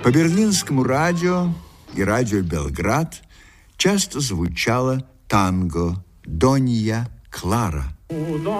По берлинскому радио и радио «Белград» часто звучало танго «Донья Клара».